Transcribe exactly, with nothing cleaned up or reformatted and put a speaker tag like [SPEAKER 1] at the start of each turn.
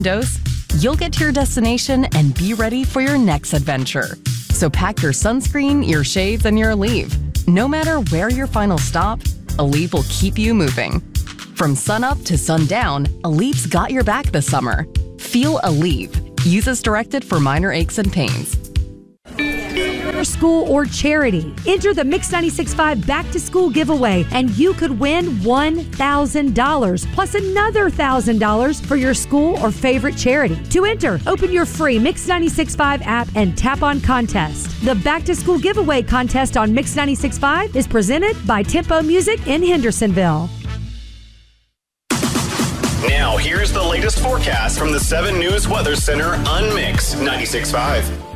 [SPEAKER 1] dose, you'll get to your destination and be ready for your next adventure. So pack your sunscreen, your shades, and your Aleve. No matter where your final stop, Aleve will keep you moving. From sunup to sundown, Aleve's got your back this summer. Feel Aleve. Use as directed for minor aches and pains.
[SPEAKER 2] School or charity. Enter the Mix ninety-six point five Back to School giveaway and you could win one thousand dollars plus another one thousand dollars for your school or favorite charity. To enter, open your free Mix ninety-six point five app and tap on contest. The Back to School giveaway contest on Mix ninety-six point five is presented by Tempo Music in Hendersonville.
[SPEAKER 3] Now, here's the latest forecast from the seven News Weather Center on Mix ninety-six point five.